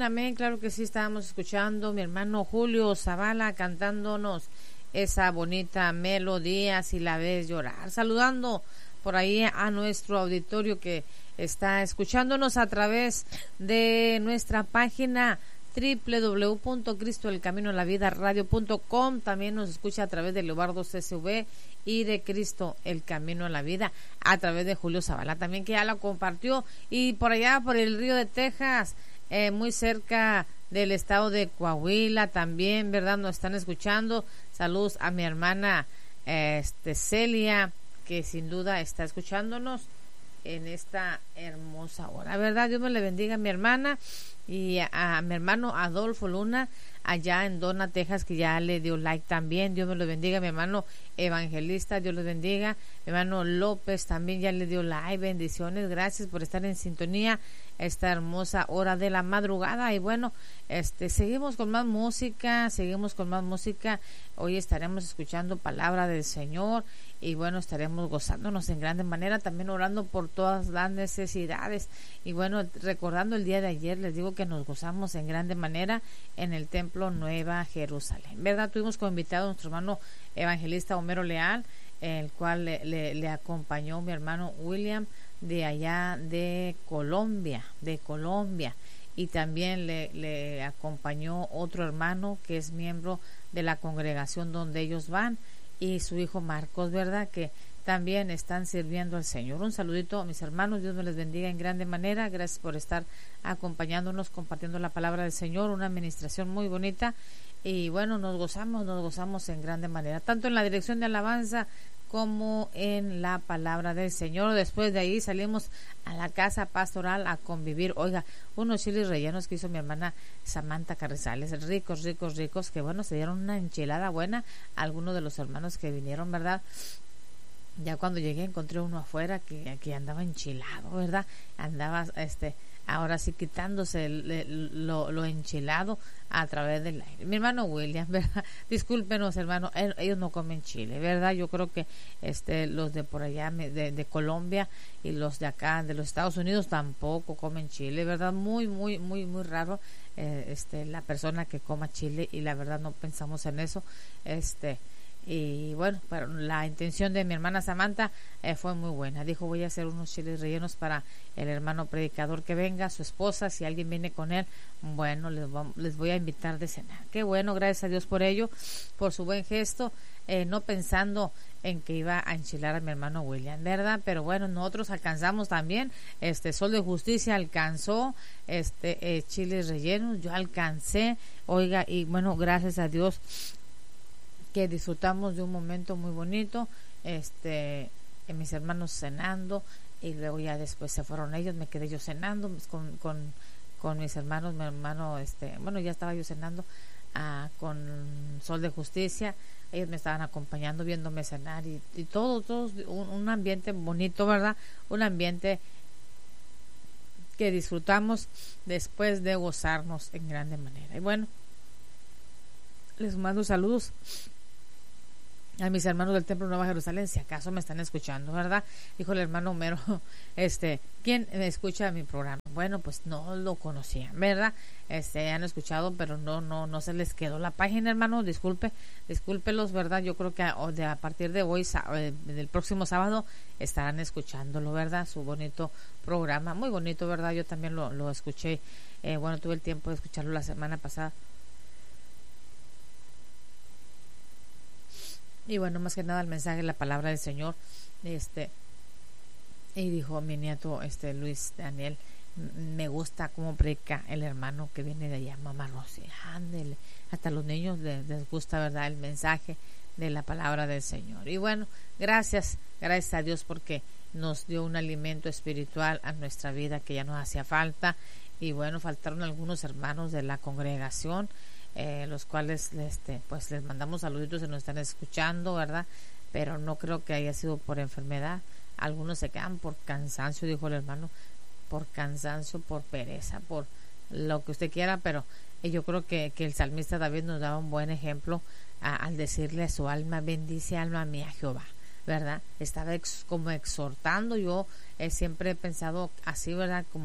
amén, claro que sí, estábamos escuchando mi hermano Julio Zavala cantándonos esa bonita melodía, Si la ves llorar, saludando por ahí a nuestro auditorio que está escuchándonos a través de nuestra página www.cristoelcaminoalavidaradio.com. También nos escucha a través de Leobardo CSV y de Cristo el Camino a la Vida a través de Julio Zavala también, que ya la compartió, y por allá por el río de Texas, muy cerca del estado de Coahuila también, ¿verdad? Nos están escuchando. Saludos a mi hermana Celia, que sin duda está escuchándonos en esta hermosa hora, ¿verdad? Dios me le bendiga a mi hermana y a mi hermano Adolfo Luna allá en Donna, Texas, que ya le dio like también. Dios me lo bendiga. Mi hermano Evangelista, Dios lo bendiga. Mi hermano López también ya le dio like. Bendiciones, gracias por estar en sintonía esta hermosa hora de la madrugada. Y bueno, seguimos con más música, Hoy estaremos escuchando palabra del Señor y bueno, estaremos gozándonos en grande manera, también orando por todas las necesidades. Y bueno, recordando el día de ayer, les digo que nos gozamos en grande manera en el Templo Nueva Jerusalén, ¿verdad? Tuvimos como invitado a nuestro hermano evangelista Homero Leal, el cual le acompañó mi hermano William de allá de Colombia, y también le acompañó otro hermano que es miembro de la congregación donde ellos van, y su hijo Marcos, ¿verdad? Que también están sirviendo al Señor. Un saludito a mis hermanos, Dios me les bendiga en grande manera. Gracias por estar acompañándonos, compartiendo la palabra del Señor, una administración muy bonita. Y bueno, nos gozamos en grande manera, tanto en la dirección de alabanza como en la palabra del Señor. Después de ahí salimos a la casa pastoral a convivir. Oiga, unos chiles rellenos que hizo mi hermana Samantha Carrizales, ricos, que bueno, se dieron una enchilada buena a algunos de los hermanos que vinieron, ¿verdad? Ya cuando llegué encontré uno afuera que andaba enchilado, ¿verdad? Andaba, ahora sí quitándose lo enchilado a través del aire. Mi hermano William, ¿verdad? Discúlpenos, hermano, ellos no comen chile, ¿verdad? Yo creo que los de por allá de Colombia y los de acá de los Estados Unidos tampoco comen chile, ¿verdad? Muy raro la persona que coma chile, y la verdad no pensamos en eso. Y bueno, pero la intención de mi hermana Samantha fue muy buena. Dijo, voy a hacer unos chiles rellenos para el hermano predicador que venga, su esposa, si alguien viene con él, bueno, les voy a invitar de cenar. Qué bueno, gracias a Dios por ello, por su buen gesto, no pensando en que iba a enchilar a mi hermano William, ¿verdad? Pero bueno, nosotros alcanzamos también, Sol de Justicia alcanzó chiles rellenos, yo alcancé, oiga, y bueno, gracias a Dios que disfrutamos de un momento muy bonito, mis hermanos cenando, y luego ya después se fueron ellos, me quedé yo cenando con mis hermanos. Mi hermano, bueno, ya estaba yo cenando con Sol de Justicia, ellos me estaban acompañando, viéndome cenar, y todos un ambiente bonito, ¿verdad? Un ambiente que disfrutamos después de gozarnos en grande manera. Y bueno, les mando saludos a mis hermanos del Templo Nueva Jerusalén, si acaso me están escuchando, ¿verdad? Dijo el hermano Homero, ¿quién escucha mi programa? Bueno, pues no lo conocían, ¿verdad? Han escuchado, pero no se les quedó la página, hermano, discúlpelos, ¿verdad? Yo creo que a partir de hoy, del próximo sábado, estarán escuchándolo, ¿verdad? Su bonito programa, muy bonito, ¿verdad? Yo también lo escuché, bueno, tuve el tiempo de escucharlo la semana pasada. Y bueno, más que nada el mensaje, la palabra del Señor, y dijo mi nieto Luis Daniel, me gusta cómo predica el hermano que viene de allá, mamá Rosy, ándele, hasta los niños les gusta, ¿verdad?, el mensaje de la palabra del Señor. Y bueno, gracias a Dios porque nos dio un alimento espiritual a nuestra vida que ya nos hacía falta. Y bueno, faltaron algunos hermanos de la congregación, los cuales pues les mandamos saluditos, se nos están escuchando, ¿verdad? Pero no creo que haya sido por enfermedad. Algunos se quedan por cansancio, dijo el hermano, por cansancio, por pereza, por lo que usted quiera, pero yo creo que el salmista David nos daba un buen ejemplo al decirle a su alma, bendice alma mía Jehová, ¿verdad? Estaba como exhortando. Yo siempre he pensado así, ¿verdad? Como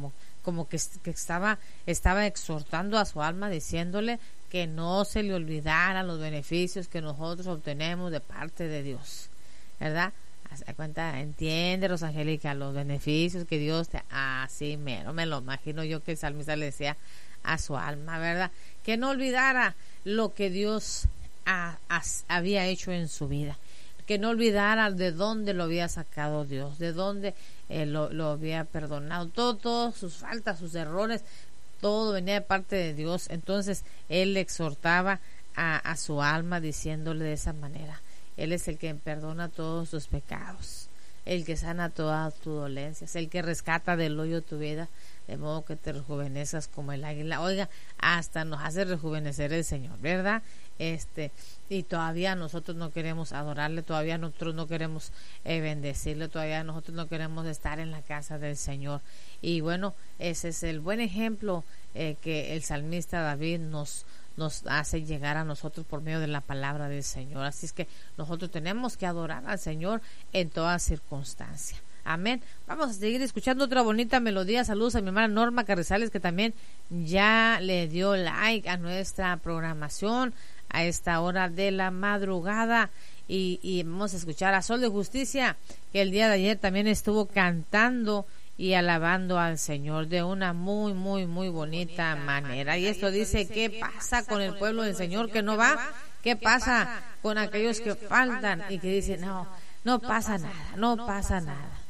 como que estaba exhortando a su alma, diciéndole que no se le olvidaran los beneficios que nosotros obtenemos de parte de Dios, ¿verdad? Haz cuenta, entiende, Rosangélica, los beneficios que Dios te... Así mero, me lo imagino yo que el salmista le decía a su alma, ¿verdad? Que no olvidara lo que Dios había hecho en su vida, que no olvidara de dónde lo había sacado Dios, de dónde lo había perdonado, todas sus faltas, sus errores, todo venía de parte de Dios. Entonces él le exhortaba a su alma diciéndole de esa manera: Él es el que perdona todos tus pecados, el que sana todas tus dolencias, el que rescata del hoyo tu vida, de modo que te rejuvenezcas como el águila. Oiga, hasta nos hace rejuvenecer el Señor, ¿verdad? Y todavía nosotros no queremos adorarle, todavía nosotros no queremos bendecirle, todavía nosotros no queremos estar en la casa del Señor. Y bueno, ese es el buen ejemplo que el salmista David nos hace llegar a nosotros por medio de la palabra del Señor. Así es que nosotros tenemos que adorar al Señor en toda circunstancia. Amén. Vamos a seguir escuchando otra bonita melodía. Saludos a mi hermana Norma Carrizales, que también ya le dio like a nuestra programación a esta hora de la madrugada. Y vamos a escuchar a Sol de Justicia, que el día de ayer también estuvo cantando y alabando al Señor de una muy, muy, muy bonita manera. Y esto dice: ¿qué pasa con el pueblo del Señor que no va? ¿Qué pasa con aquellos que faltan y que dicen: no pasa nada, no pasa nada?